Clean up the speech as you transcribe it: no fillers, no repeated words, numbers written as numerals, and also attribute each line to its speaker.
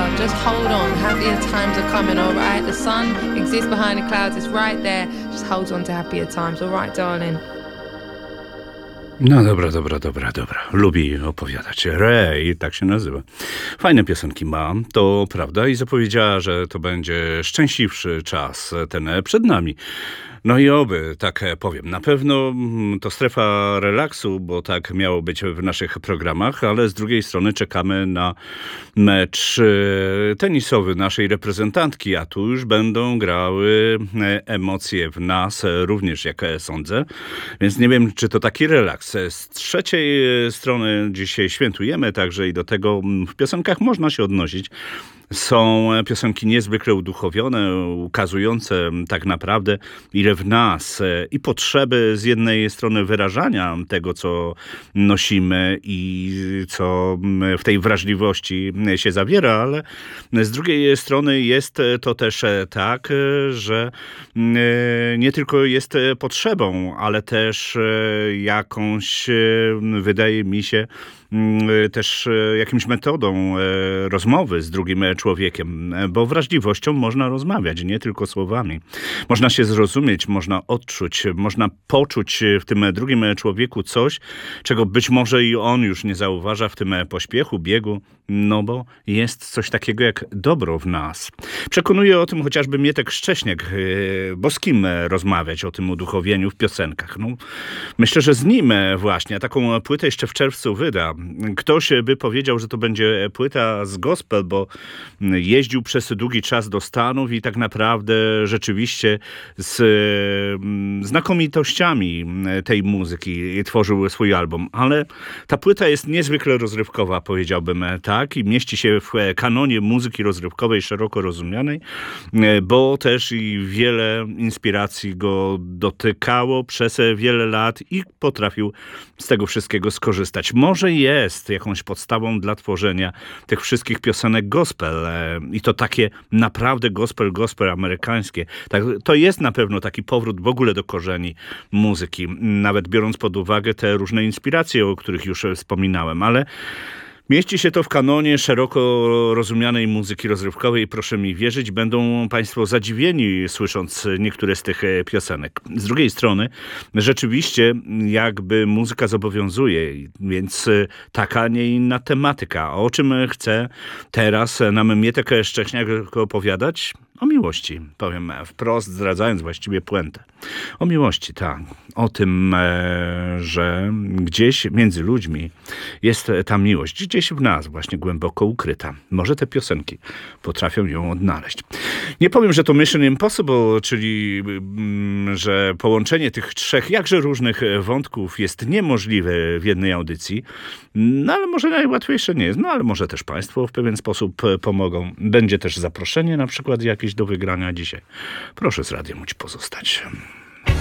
Speaker 1: on, just hold on. Happier times are coming, alright? The sun exists behind the clouds, it's right there. Just hold on to happier times, alright, darling?
Speaker 2: No dobra. Lubi opowiadać. Ray, tak się nazywa. Fajne piosenki ma, to prawda. I zapowiedziała, że to będzie szczęśliwszy czas ten przed nami. No i oby, tak powiem. Na pewno to strefa relaksu, bo tak miało być w naszych programach, ale z drugiej strony czekamy na mecz tenisowy naszej reprezentantki, a tu już będą grały emocje w nas, również jak sądzę. Więc nie wiem, czy to taki relaks. Z trzeciej strony dzisiaj świętujemy, także i do tego w piosenkach można się odnosić. Są piosenki niezwykle uduchowione, ukazujące tak naprawdę, ile w nas i potrzeby z jednej strony wyrażania tego, co nosimy i co w tej wrażliwości się zawiera, ale z drugiej strony jest to też tak, że nie tylko jest potrzebą, ale też jakąś, wydaje mi się, też jakimś metodą rozmowy z drugim człowiekiem, bo wrażliwością można rozmawiać, nie tylko słowami. Można się zrozumieć, można odczuć, można poczuć w tym drugim człowieku coś, czego być może i on już nie zauważa w tym pośpiechu, biegu, no bo jest coś takiego jak dobro w nas. Przekonuje o tym chociażby Mietek Szcześniak, bo z kim rozmawiać o tym uduchowieniu w piosenkach? No, myślę, że z nim właśnie, taką płytę jeszcze w czerwcu wyda. Ktoś by powiedział, że to będzie płyta z gospel, bo jeździł przez długi czas do Stanów i tak naprawdę rzeczywiście z znakomitościami tej muzyki tworzył swój album. Ale ta płyta jest niezwykle rozrywkowa, powiedziałbym tak, i mieści się w kanonie muzyki rozrywkowej, szeroko rozumianej, bo też i wiele inspiracji go dotykało przez wiele lat i potrafił z tego wszystkiego skorzystać. Może jest jakąś podstawą dla tworzenia tych wszystkich piosenek gospel i to takie naprawdę gospel amerykańskie. Tak, to jest na pewno taki powrót w ogóle do korzeni muzyki, nawet biorąc pod uwagę te różne inspiracje, o których już wspominałem, ale mieści się to w kanonie szeroko rozumianej muzyki rozrywkowej. Proszę mi wierzyć, będą państwo zadziwieni, słysząc niektóre z tych piosenek. Z drugiej strony, rzeczywiście jakby muzyka zobowiązuje, więc taka, a nie inna tematyka. O czym chce teraz nam Mietek Szcześniak opowiadać? O miłości, powiem wprost, zdradzając właściwie puentę. O miłości, tak. O tym, że gdzieś między ludźmi jest ta miłość. Gdzieś w nas właśnie głęboko ukryta. Może te piosenki potrafią ją odnaleźć. Nie powiem, że to Mission Impossible, czyli że połączenie tych trzech jakże różnych wątków jest niemożliwe w jednej audycji. No ale może najłatwiejsze nie jest. No ale może też państwo w pewien sposób pomogą. Będzie też zaproszenie na przykład jakieś do wygrania dzisiaj. Proszę z Radiem Łódź pozostać.